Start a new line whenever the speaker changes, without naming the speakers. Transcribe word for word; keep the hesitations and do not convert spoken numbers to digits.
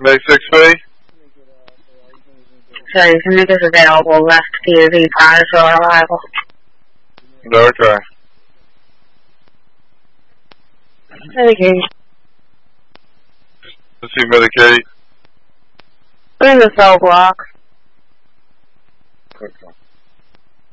May six B?
Sorry, Unit is available. Left P O V prior to our arrival.
Okay.
Medicaid.
Let's see, Medicaid.
Bring the cell block.
Okay.